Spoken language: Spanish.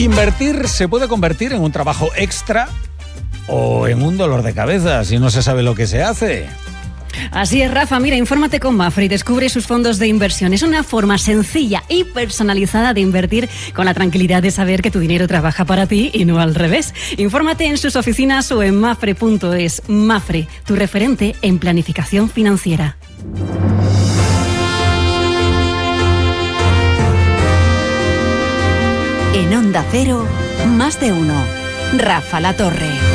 Invertir se puede convertir en un trabajo extra o en un dolor de cabeza si no se sabe lo que se hace. Así es, Rafa. Mira, infórmate con Mapfre y descubre sus fondos de inversión. Es una forma sencilla y personalizada de invertir con la tranquilidad de saber que tu dinero trabaja para ti y no al revés. Infórmate en sus oficinas o en mapfre.es. Mapfre, tu referente en planificación financiera. En Onda Cero, Más de Uno. Rafa La Torre.